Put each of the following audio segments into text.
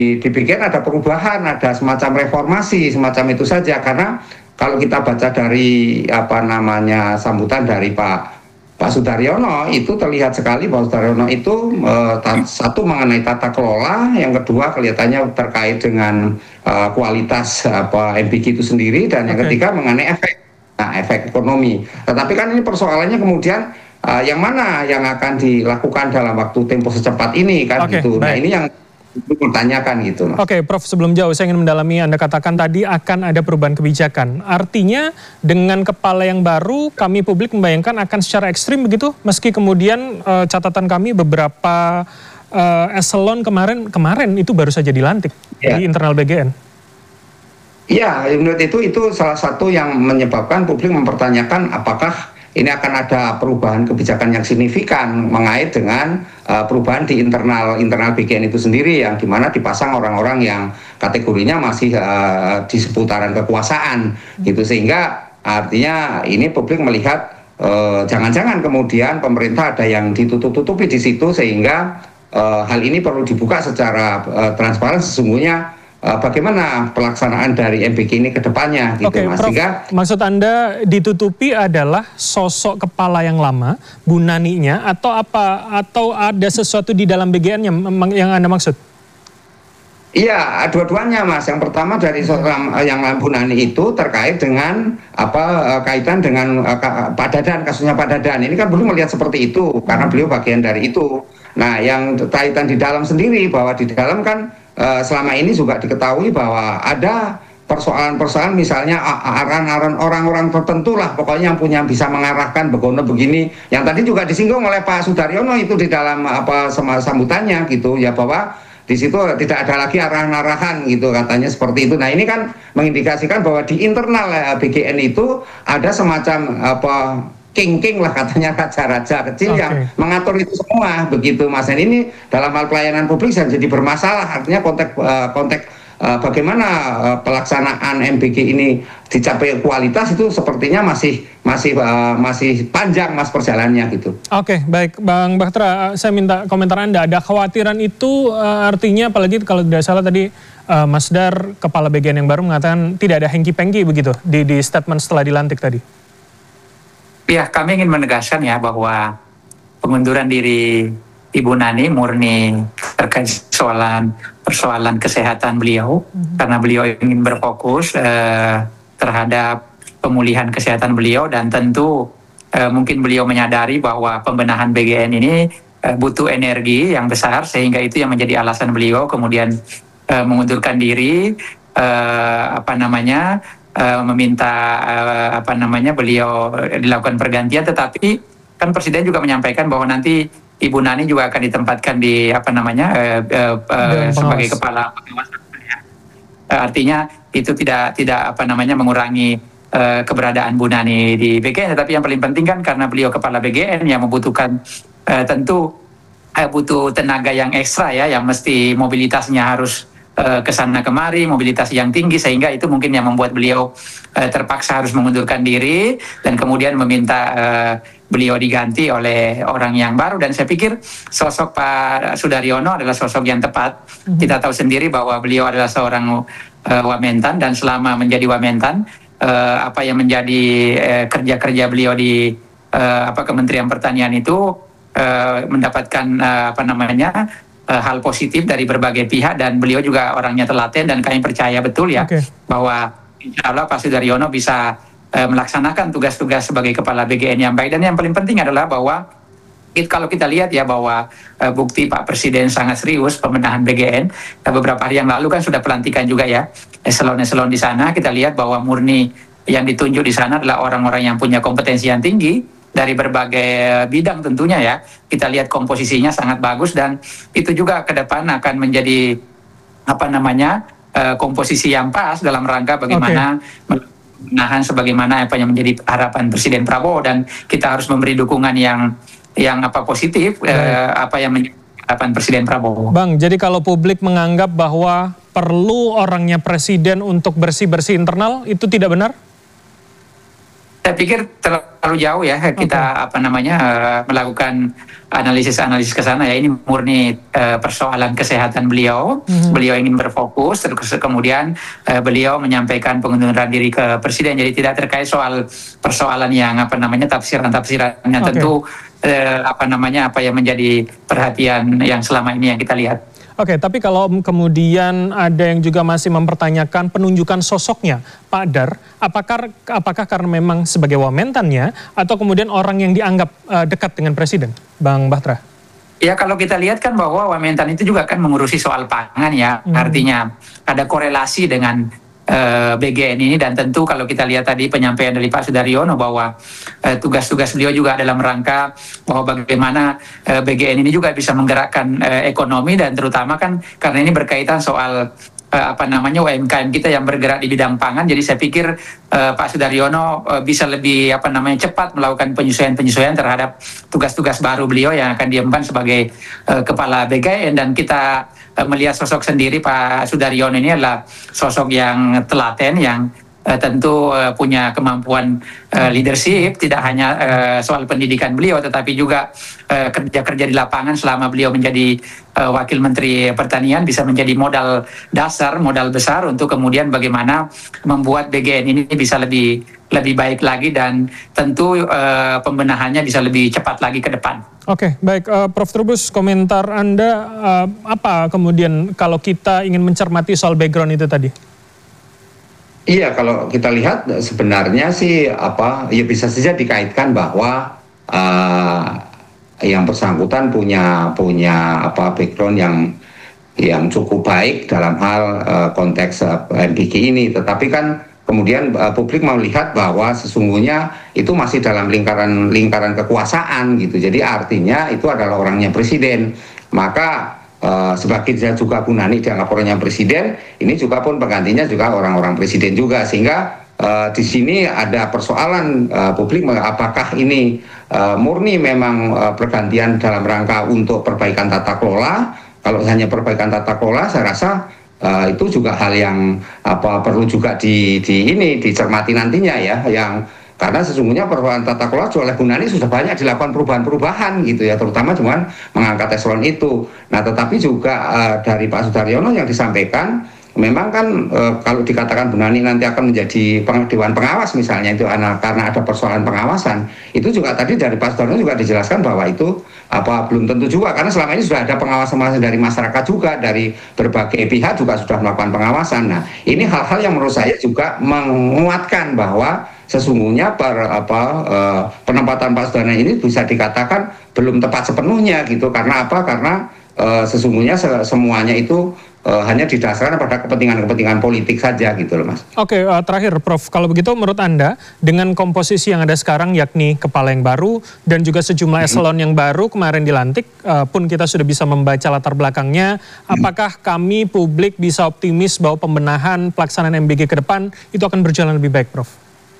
dibikin ada perubahan, ada semacam reformasi, semacam itu saja. Karena kalau kita baca dari sambutan dari Pak Sudaryono, itu terlihat sekali bahwa Sudaryono itu satu mengenai tata kelola, yang kedua kelihatannya terkait dengan kualitas MBG itu sendiri, dan yang ketiga mengenai efek ekonomi. Tetapi kan ini persoalannya kemudian yang mana yang akan dilakukan dalam waktu tempo secepat ini kan gitu. Nah ini yang bertanyakan gitu. Oke, Prof, sebelum jauh saya ingin mendalami, Anda katakan tadi akan ada perubahan kebijakan. Artinya dengan kepala yang baru kami publik membayangkan akan secara ekstrim begitu, meski kemudian catatan kami beberapa eselon kemarin itu baru saja dilantik di internal BGN. Iya, menurut itu salah satu yang menyebabkan publik mempertanyakan apakah ini akan ada perubahan kebijakan yang signifikan mengait dengan perubahan di internal BGN itu sendiri, yang dimana dipasang orang-orang yang kategorinya masih di seputaran kekuasaan gitu, sehingga artinya ini publik melihat jangan-jangan kemudian pemerintah ada yang ditutup-tutupi di situ, sehingga hal ini perlu dibuka secara transparan sesungguhnya. Bagaimana pelaksanaan dari MBG ini ke depannya gitu, Mas. Prof, maksud Anda ditutupi adalah sosok kepala yang lama, Bu Naninya, atau apa, atau ada sesuatu di dalam BGN yang Anda maksud? Iya, dua-duanya, Mas. Yang pertama dari yang Bu Nani itu terkait dengan kaitan dengan Pak Dadan, kasusnya Pak Dadan. Ini kan belum melihat seperti itu karena beliau bagian dari itu. Nah, yang kaitan di dalam sendiri, bahwa di dalam kan selama ini juga diketahui bahwa ada persoalan-persoalan, misalnya aran-aran orang-orang tertentu lah pokoknya yang bisa mengarahkan begini, yang tadi juga disinggung oleh Pak Sudaryono itu di dalam sambutannya gitu ya, bahwa di situ tidak ada lagi arahan-arahan gitu katanya seperti itu. Nah ini kan mengindikasikan bahwa di internal BGN itu ada semacam king lah katanya, raja-raja kecil yang mengatur itu semua begitu, Mas. Dan ini dalam hal pelayanan publik jadi bermasalah, artinya konteks bagaimana pelaksanaan MBG ini dicapai kualitas itu sepertinya masih panjang, Mas, perjalanannya gitu. Oke, baik, Bang Bahtera, saya minta komentar Anda. Ada khawatiran itu artinya, apalagi kalau tidak salah tadi Mas Dar, kepala BGN yang baru, mengatakan tidak ada hengki-pengki begitu di statement setelah dilantik tadi. Ya, kami ingin menegaskan ya bahwa pengunduran diri Ibu Nani murni terkait persoalan kesehatan beliau, karena beliau ingin berfokus terhadap pemulihan kesehatan beliau, dan tentu mungkin beliau menyadari bahwa pembenahan BGN ini butuh energi yang besar, sehingga itu yang menjadi alasan beliau kemudian mengundurkan diri, meminta beliau dilakukan pergantian. Tetapi kan Presiden juga menyampaikan bahwa nanti Ibu Nani juga akan ditempatkan di sebagai kepala pengawas. Artinya itu tidak mengurangi keberadaan Bu Nani di BGN, tetapi yang paling penting kan karena beliau kepala BGN yang membutuhkan tentu butuh tenaga yang ekstra ya, yang mesti mobilitasnya harus kesana kemari, mobilitas yang tinggi, sehingga itu mungkin yang membuat beliau terpaksa harus mengundurkan diri dan kemudian meminta beliau diganti oleh orang yang baru. Dan saya pikir sosok Pak Sudaryono adalah sosok yang tepat. Kita tahu sendiri bahwa beliau adalah seorang Wamentan, dan selama menjadi Wamentan apa yang menjadi kerja-kerja beliau di Kementerian Pertanian itu mendapatkan hal positif dari berbagai pihak, dan beliau juga orangnya telaten, dan kami percaya betul ya bahwa insya Allah Pak Sudaryono bisa melaksanakan tugas-tugas sebagai kepala BGN yang baik. Dan yang paling penting adalah bahwa kalau kita lihat ya bahwa bukti Pak Presiden sangat serius pembenahan BGN. Beberapa hari yang lalu kan sudah pelantikan juga ya eselon-eselon di sana. Kita lihat bahwa murni yang ditunjuk di sana adalah orang-orang yang punya kompetensi yang tinggi dari berbagai bidang tentunya ya. Kita lihat komposisinya sangat bagus, dan itu juga ke depan akan menjadi komposisi yang pas dalam rangka bagaimana menahan sebagaimana apa yang menjadi harapan Presiden Prabowo, dan kita harus memberi dukungan yang positif apa yang menjadi harapan Presiden Prabowo. Bang, jadi kalau publik menganggap bahwa perlu orangnya Presiden untuk bersih-bersih internal, itu tidak benar? Saya pikir terlalu jauh ya kita melakukan analisis ke sana ya. Ini murni persoalan kesehatan beliau. Beliau ingin berfokus, terus kemudian beliau menyampaikan pengunduran diri ke presiden. Jadi tidak terkait soal persoalan yang tafsirannya tentu apa yang menjadi perhatian yang selama ini yang kita lihat. Oke, tapi kalau kemudian ada yang juga masih mempertanyakan penunjukan sosoknya, Pak Dar, apakah karena memang sebagai wamentannya atau kemudian orang yang dianggap dekat dengan presiden, Bang Bahtera? Ya, kalau kita lihat kan bahwa Wamentan itu juga kan mengurusi soal pangan ya, artinya ada korelasi dengan BGN ini, dan tentu kalau kita lihat tadi penyampaian dari Pak Sudaryono bahwa tugas-tugas beliau juga dalam rangka bahwa bagaimana BGN ini juga bisa menggerakkan ekonomi, dan terutama kan karena ini berkaitan soal UMKM kita yang bergerak di bidang pangan. Jadi saya pikir Pak Sudaryono bisa lebih cepat melakukan penyesuaian terhadap tugas-tugas baru beliau yang akan diemban sebagai kepala BGN. Dan kita melihat sosok sendiri Pak Sudaryono ini adalah sosok yang telaten, yang tentu punya kemampuan leadership, tidak hanya soal pendidikan beliau, tetapi juga kerja-kerja di lapangan selama beliau menjadi Wakil Menteri Pertanian bisa menjadi modal dasar, modal besar untuk kemudian bagaimana membuat BGN ini bisa lebih baik lagi, dan tentu pembenahannya bisa lebih cepat lagi ke depan. Oke, baik. Prof. Trubus, komentar Anda apa kemudian kalau kita ingin mencermati soal background itu tadi? Iya, kalau kita lihat sebenarnya sih ya bisa saja dikaitkan bahwa yang bersangkutan punya background yang cukup baik dalam hal konteks MBG ini. Tetapi kan kemudian publik melihat bahwa sesungguhnya itu masih dalam lingkaran kekuasaan gitu. Jadi artinya itu adalah orangnya presiden. Maka sebagai juga Bu Nani dianggap orangnya presiden, ini juga pun penggantinya juga orang-orang presiden juga, sehingga di sini ada persoalan publik apakah ini murni memang pergantian dalam rangka untuk perbaikan tata kelola. Kalau hanya perbaikan tata kelola, saya rasa itu juga hal yang perlu juga dicermati nantinya ya, karena sesungguhnya perubahan tata kelola oleh Bu Nani sudah banyak dilakukan perubahan-perubahan gitu ya, terutama cuman mengangkat eselon itu. Nah, tetapi juga dari Pak Sudaryono yang disampaikan, memang kan kalau dikatakan Bu Nani nanti akan menjadi dewan pengawas misalnya, itu karena ada persoalan pengawasan, itu juga tadi dari Pak Sudaryono juga dijelaskan bahwa itu belum tentu juga, karena selama ini sudah ada pengawasan dari masyarakat juga, dari berbagai pihak juga sudah melakukan pengawasan. Nah, ini hal-hal yang menurut saya juga menguatkan bahwa sesungguhnya penempatan Pak Sudaryono ini bisa dikatakan belum tepat sepenuhnya gitu. Karena apa? Karena sesungguhnya semuanya itu hanya didasarkan pada kepentingan politik saja gitu loh, Mas. Oke, terakhir Prof, kalau begitu menurut Anda dengan komposisi yang ada sekarang, yakni kepala yang baru dan juga sejumlah eselon yang baru kemarin dilantik, pun kita sudah bisa membaca latar belakangnya, apakah kami publik bisa optimis bahwa pembenahan pelaksanaan MBG ke depan itu akan berjalan lebih baik, Prof?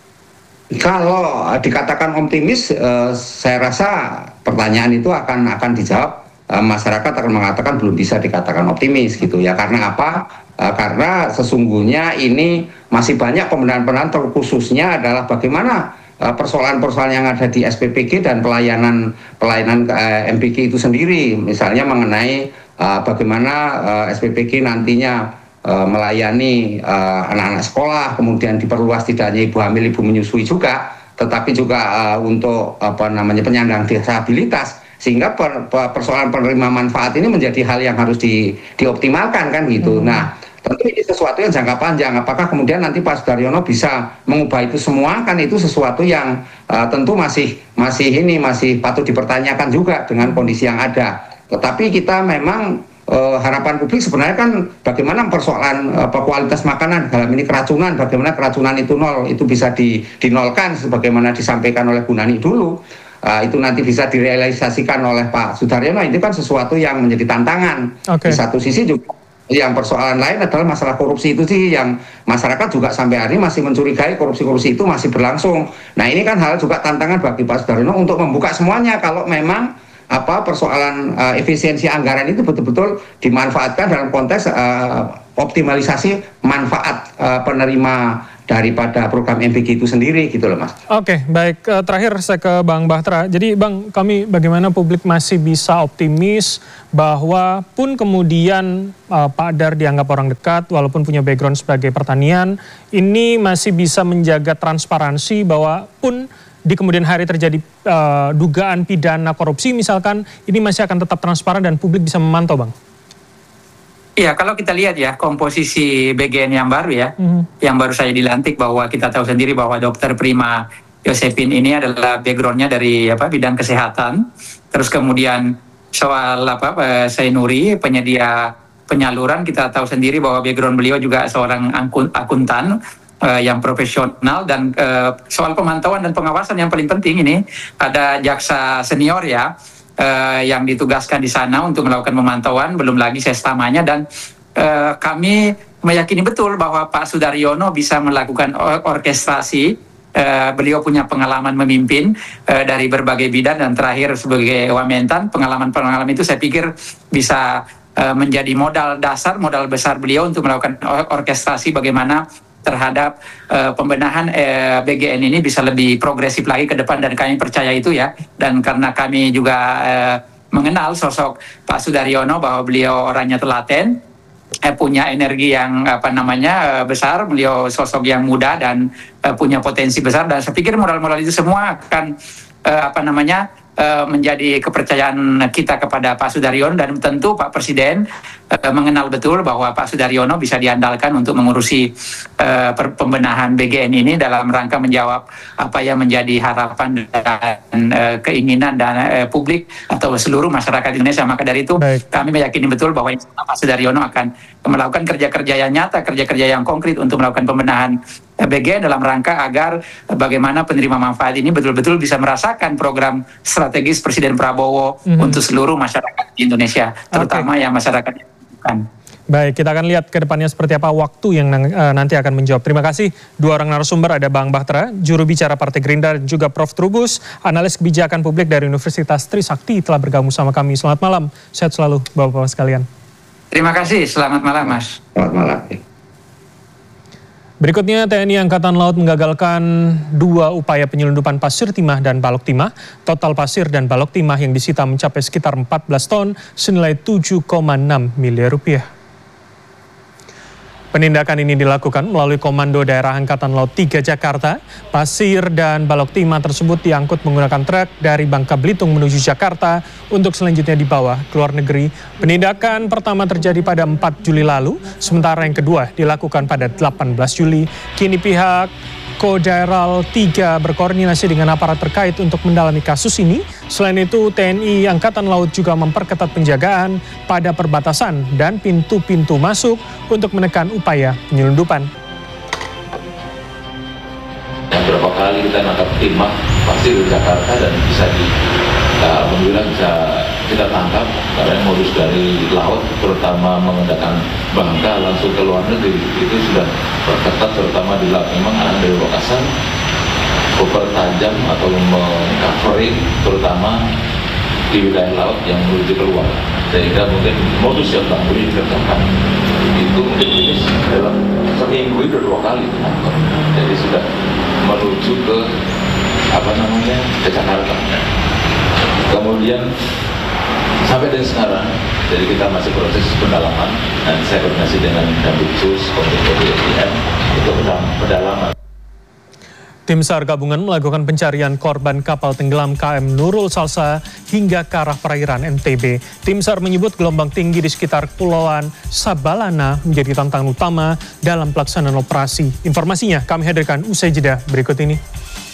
Kalau dikatakan optimis, saya rasa pertanyaan itu akan dijawab. Masyarakat akan mengatakan belum bisa dikatakan optimis gitu ya. Karena apa? Karena sesungguhnya ini masih banyak pembenahan terkhususnya adalah bagaimana persoalan-persoalan yang ada di SPPG dan pelayanan MBG itu sendiri. Misalnya mengenai bagaimana SPPG nantinya melayani anak-anak sekolah, kemudian diperluas tidak hanya ibu hamil, ibu menyusui juga, tetapi juga untuk penyandang disabilitas, sehingga persoalan penerima manfaat ini menjadi hal yang harus dioptimalkan kan gitu. Nah, tentu ini sesuatu yang jangka panjang. Apakah kemudian nanti Pak Sudaryono bisa mengubah itu semua, kan itu sesuatu yang tentu masih patut dipertanyakan juga dengan kondisi yang ada. Tetapi kita memang harapan publik sebenarnya kan bagaimana persoalan kualitas makanan, dalam ini keracunan, bagaimana keracunan itu nol, itu bisa dinolkan sebagaimana disampaikan oleh Bu Nani dulu. Itu nanti bisa direalisasikan oleh Pak Sudaryono. Itu kan sesuatu yang menjadi tantangan. Di satu sisi juga yang persoalan lain adalah masalah korupsi itu sih, yang masyarakat juga sampai hari ini masih mencurigai korupsi itu masih berlangsung. Nah, ini kan hal juga tantangan bagi Pak Sudaryono untuk membuka semuanya kalau memang persoalan efisiensi anggaran itu betul-betul dimanfaatkan dalam konteks optimalisasi manfaat penerima daripada program MBG itu sendiri gitu loh Mas. Oke, baik. Terakhir saya ke Bang Bahtera. Jadi Bang, kami bagaimana publik masih bisa optimis bahwa pun kemudian Pak Dar dianggap orang dekat walaupun punya background sebagai pertanian, ini masih bisa menjaga transparansi bahwa pun di kemudian hari terjadi dugaan pidana korupsi misalkan, ini masih akan tetap transparan dan publik bisa memantau Bang? Iya, kalau kita lihat ya komposisi BGN yang baru ya, yang baru saja dilantik, bahwa kita tahu sendiri bahwa Dr. Prima Yosepin ini adalah backgroundnya dari bidang kesehatan, terus kemudian soal Sainuri penyedia penyaluran, kita tahu sendiri bahwa background beliau juga seorang akuntan yang profesional, dan soal pemantauan dan pengawasan yang paling penting ini ada jaksa senior ya. Yang ditugaskan di sana untuk melakukan pemantauan, belum lagi sestamanya, dan kami meyakini betul bahwa Pak Sudaryono bisa melakukan orkestrasi. Beliau punya pengalaman memimpin dari berbagai bidang, dan terakhir sebagai Wamentan, pengalaman itu saya pikir bisa menjadi modal dasar, modal besar beliau untuk melakukan orkestrasi bagaimana terhadap pembenahan BGN ini bisa lebih progresif lagi ke depan, dan kami percaya itu ya. Dan karena kami juga mengenal sosok Pak Sudaryono bahwa beliau orangnya telaten, punya energi yang besar, beliau sosok yang muda dan punya potensi besar, dan saya pikir moral-moral itu semua akan menjadi kepercayaan kita kepada Pak Sudaryono, dan tentu Pak Presiden mengenal betul bahwa Pak Sudaryono bisa diandalkan untuk mengurusi pembenahan BGN ini dalam rangka menjawab apa yang menjadi harapan dan keinginan dan publik atau seluruh masyarakat Indonesia. Maka dari itu kami meyakini betul bahwa Pak Sudaryono akan melakukan kerja-kerja yang nyata, kerja-kerja yang konkret untuk melakukan pembenahan BGN dalam rangka agar bagaimana penerima manfaat ini betul-betul bisa merasakan program strategis Presiden Prabowo untuk seluruh masyarakat di Indonesia, terutama yang masyarakat yang bukan. Baik, kita akan lihat ke depannya seperti apa waktu yang nanti akan menjawab. Terima kasih dua orang narasumber, ada Bang Bahtera, juru bicara Partai Gerindra, dan juga Prof. Trubus, analis kebijakan publik dari Universitas Trisakti, telah bergabung sama kami. Selamat malam, sehat selalu Bapak-Bapak sekalian. Terima kasih, selamat malam Mas. Selamat malam. Berikutnya, TNI Angkatan Laut menggagalkan 2 upaya penyelundupan pasir timah dan balok timah. Total pasir dan balok timah yang disita mencapai sekitar 14 ton senilai 7,6 miliar rupiah. Penindakan ini dilakukan melalui Komando Daerah Angkatan Laut 3 Jakarta. Pasir dan balok timah tersebut diangkut menggunakan truk dari Bangka Belitung menuju Jakarta untuk selanjutnya dibawa ke luar negeri. Penindakan pertama terjadi pada 4 Juli lalu, sementara yang kedua dilakukan pada 18 Juli. Kini pihak Kodaeral 3 berkoordinasi dengan aparat terkait untuk mendalami kasus ini. Selain itu, TNI Angkatan Laut juga memperketat penjagaan pada perbatasan dan pintu-pintu masuk untuk menekan upaya penyelundupan. Beberapa kali kita nangkap timah pasti di Jakarta, dan alhamdulillah bisa kita tangkap karena modus dari laut, terutama menggunakan bangka langsung ke luar negeri, itu sudah berketat, terutama di laut. Memang anak dari Wakasan mempertajam atau meng-covering terutama di wilayah laut yang menuju keluar, sehingga mungkin modus yang tak boleh dikerjakan itu mungkin dalam seminggu itu 2 kali menangkap. Jadi sudah menuju ke ke Jakarta. Kemudian sampai dengan sekarang, jadi kita masih proses pendalaman, dan saya koordinasi dengan Dambutsus, Komite BSDM untuk pendalaman. Tim SAR gabungan melakukan pencarian korban kapal tenggelam KM Nurul Salsa hingga ke arah perairan NTB. Tim SAR menyebut gelombang tinggi di sekitar Kepulauan Sabalana menjadi tantangan utama dalam pelaksanaan operasi. Informasinya kami hadirkan usai jeda berikut ini.